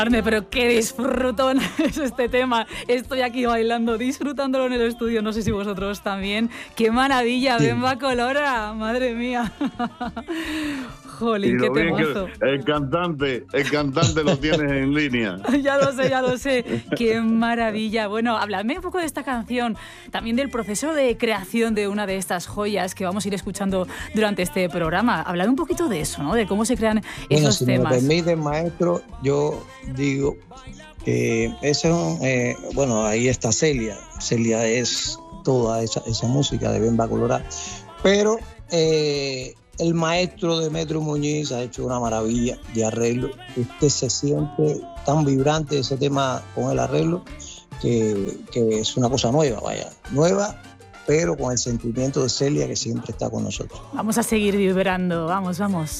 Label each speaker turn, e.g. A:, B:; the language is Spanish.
A: Pero qué disfrutón es este tema. Estoy aquí bailando, disfrutándolo en el estudio. No sé si vosotros también. ¡Qué maravilla! Sí. Bemba Colora, madre mía. Jolín, qué temazo.
B: El cantante lo tienes en línea.
A: Ya lo sé. Qué maravilla. Bueno, habladme un poco de esta canción, también del proceso de creación de una de estas joyas que vamos a ir escuchando durante este programa. Hablad un poquito de eso, ¿no? De cómo se crean esos temas.
C: Si me permite, maestro, yo digo que ese es ahí está Celia. Celia es toda esa música de Bemba Colora, pero el maestro Demetrio Muñiz ha hecho una maravilla de arreglo. Usted se siente tan vibrante ese tema con el arreglo que es una cosa nueva, pero con el sentimiento de Celia que siempre está con nosotros.
A: Vamos a seguir vibrando, vamos.